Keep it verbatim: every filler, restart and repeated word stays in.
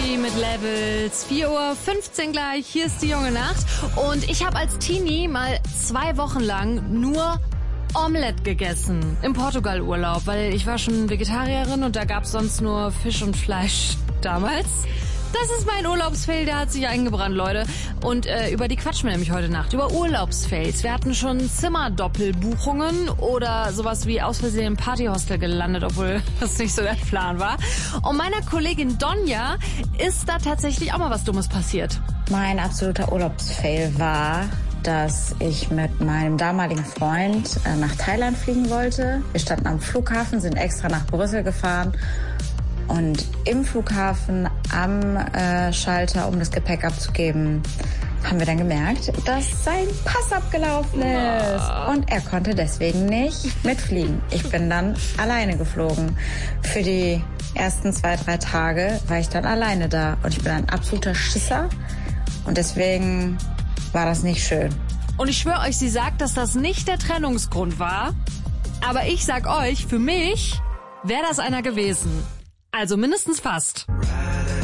Avicii mit Levels. vier Uhr fünfzehn gleich, hier ist die junge Nacht. Und ich habe als Teenie mal zwei Wochen lang nur Omelette gegessen im Portugal-Urlaub, weil ich war schon Vegetarierin und da gab's sonst nur Fisch und Fleisch damals. Das ist mein Urlaubsfail, der hat sich eingebrannt, Leute. Und äh, über die quatschen wir nämlich heute Nacht, über Urlaubsfails. Wir hatten schon Zimmerdoppelbuchungen oder sowas wie aus Versehen im Partyhostel gelandet, obwohl das nicht so der Plan war. Und meiner Kollegin Donja ist da tatsächlich auch mal was Dummes passiert. Mein absoluter Urlaubsfail war, dass ich mit meinem damaligen Freund äh, nach Thailand fliegen wollte. Wir standen am Flughafen, sind extra nach Brüssel gefahren. Und im Flughafen am äh, Schalter, um das Gepäck abzugeben, haben wir dann gemerkt, dass sein Pass abgelaufen ist. Und er konnte deswegen nicht mitfliegen. Ich bin dann alleine geflogen. Für die ersten zwei, drei Tage war ich dann alleine da. Und ich bin ein absoluter Schisser. Und deswegen war das nicht schön. Und ich schwöre euch, sie sagt, dass das nicht der Trennungsgrund war. Aber ich sag euch, für mich wäre das einer gewesen. Also mindestens fast.